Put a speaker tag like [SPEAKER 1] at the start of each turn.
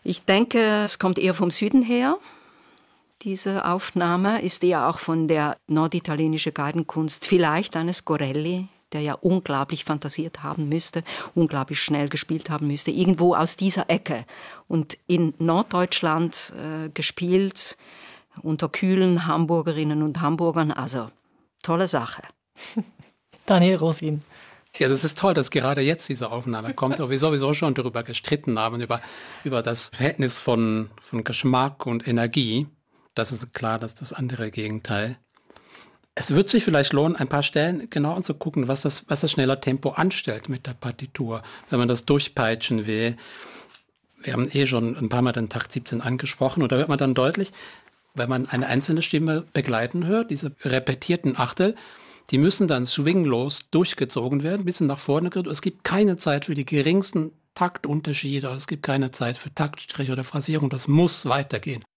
[SPEAKER 1] Ich denke, es kommt eher vom Süden her. Diese Aufnahme ist eher auch von der norditalienischen Geigenkunst, vielleicht eines Corelli, der ja unglaublich fantasiert haben müsste, unglaublich schnell gespielt haben müsste, irgendwo aus dieser Ecke. Und in Norddeutschland gespielt, unter kühlen Hamburgerinnen und Hamburgern, also tolle Sache.
[SPEAKER 2] Daniel Rosin.
[SPEAKER 3] Ja, das ist toll, dass gerade jetzt diese Aufnahme kommt, aber wir sowieso schon darüber gestritten haben, über das Verhältnis von Geschmack und Energie. Das ist klar, dass das andere Gegenteil. Es wird sich vielleicht lohnen, ein paar Stellen genau anzugucken, was das schneller Tempo anstellt mit der Partitur, wenn man das durchpeitschen will. Wir haben schon ein paar Mal den Takt 17 angesprochen und da hört man dann deutlich, wenn man eine einzelne Stimme begleiten hört, diese repetierten Achtel, die müssen dann swinglos durchgezogen werden, ein bisschen nach vorne gerückt. Es gibt keine Zeit für die geringsten Taktunterschiede, es gibt keine Zeit für Taktstrich oder Phrasierung, das muss weitergehen.